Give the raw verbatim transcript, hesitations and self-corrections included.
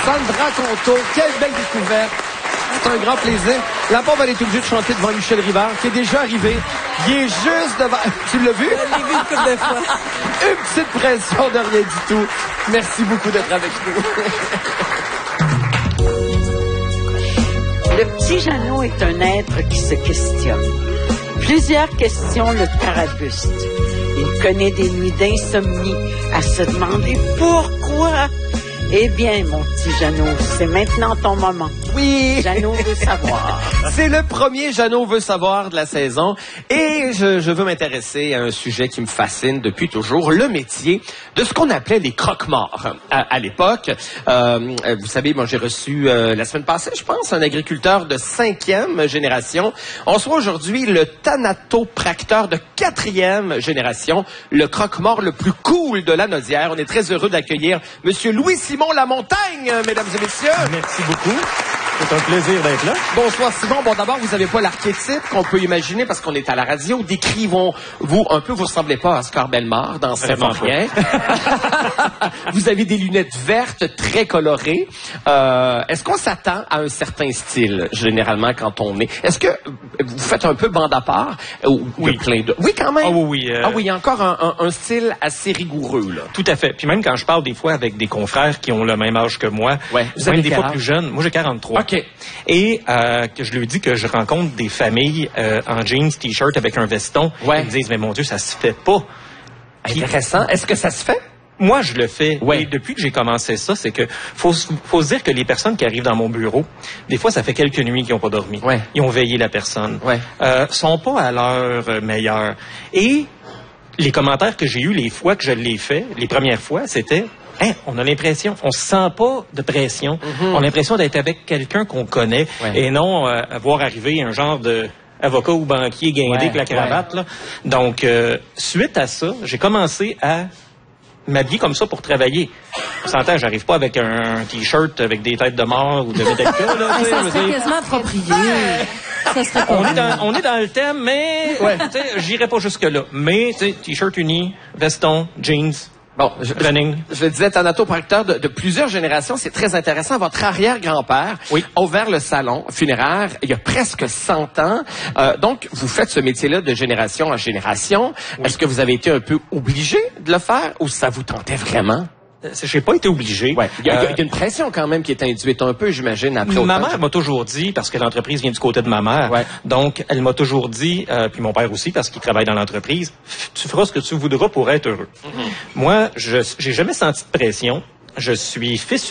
Sandra Conto, quelle belle découverte. C'est un grand plaisir. La pauvre, elle est obligée de chanter devant Michel Rivard, qui est déjà arrivé. Il est juste devant... Tu l'as vu? Je l'ai vu une couple de fois. Une petite pression de rien du tout. Merci beaucoup d'être avec nous. Le petit Jeannot est un être qui se questionne. Plusieurs questions le tarabuste. Il connaît des nuits d'insomnie à se demander pourquoi. Eh bien, mon petit Jeannot, c'est maintenant ton moment. Oui! Jeannot veut savoir. C'est le premier Jeannot veut savoir de la saison. Et je, je veux m'intéresser à un sujet qui me fascine depuis toujours, le métier de ce qu'on appelait les croque-morts. À, à l'époque, euh, vous savez, moi j'ai reçu euh, la semaine passée, je pense, un agriculteur de cinquième génération. On reçoit aujourd'hui le thanatopracteur de quatrième génération, le croque-mort le plus cool de la Naudière. On est très heureux d'accueillir Monsieur Louis-Simon Lamontagne, mesdames et messieurs. Merci beaucoup. C'est un plaisir d'être là. Bonsoir Simon. Bon, d'abord, vous n'avez pas l'archétype qu'on peut imaginer parce qu'on est à la radio. Décrivons-vous un peu. Vous ressemblez pas à Oscar Bellemare dans Vraiment rien. Vous avez des lunettes vertes très colorées. Euh, est-ce qu'on s'attend à un certain style, généralement, quand on est... Est-ce que vous faites un peu bande à part? Ou Oui. Plein de... Oui, quand même? Ah oui, oui. Euh... Ah oui, il y a encore un, un, un style assez rigoureux, là. Tout à fait. Puis même quand je parle des fois avec des confrères qui ont le même âge que moi, Ouais. Vous même avez des quel fois âge? plus jeunes, moi j'ai quarante-trois. OK. Et euh, que je lui dis que je rencontre des familles euh, en jeans, t-shirt avec un veston. Ouais. Ils me disent, mais mon Dieu, ça se fait pas. Puis, Intéressant. Est-ce que ça se fait? moi, je le fais. Ouais. Et depuis que j'ai commencé ça, c'est que faut, faut se dire que les personnes qui arrivent dans mon bureau, des fois, ça fait quelques nuits qu'ils n'ont pas dormi. Ouais. Ils ont veillé la personne. Ouais. Euh, sont pas à l'heure euh, meilleure. Et les commentaires que j'ai eus les fois que je l'ai fait, les premières fois, c'était... Hein, on a l'impression, on se sent pas de pression. Mm-hmm. On a l'impression d'être avec quelqu'un qu'on connaît Ouais. et non euh, voir arriver un genre de avocat ou banquier guindé Ouais, avec la cravate. ouais. Là. Donc, euh, suite à ça, j'ai commencé à m'habiller comme ça pour travailler. On s'entend, j'arrive pas avec un t-shirt avec des têtes de mort ou de Metallica. Là, Mais tu sais, ça je veux serait dire. quasiment approprié. Ça serait On pas est, dans, on est dans le thème, mais Ouais. tu sais, j'irai pas jusque-là. Mais, tu sais, t-shirt uni, veston, jeans, Bon, je, running. je le disais, thanatopracteur de, de plusieurs générations, c'est très intéressant. Votre arrière-grand-père Oui. a ouvert le salon funéraire il y a presque cent ans. Euh, donc, vous faites ce métier-là de génération en génération. Oui. Est-ce que vous avez été un peu obligé de le faire ou ça vous tentait vraiment? J'ai pas été obligé. Ouais. Il y, a, Euh, il y a une pression quand même qui est induite un peu, j'imagine, après Ma autant de- mère m'a toujours dit, parce que l'entreprise vient du côté de ma mère, Ouais. donc elle m'a toujours dit, euh, puis mon père aussi, parce qu'il travaille dans l'entreprise, tu feras ce que tu voudras pour être heureux. Mm-hmm. Moi, je j'ai jamais senti de pression. Je suis fils